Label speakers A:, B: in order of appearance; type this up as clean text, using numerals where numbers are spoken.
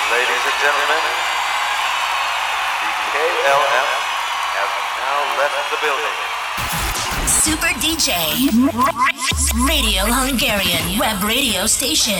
A: Ladies and gentlemen, the KLM has now left the building.
B: Super DJ Radio Hungarian web radio station.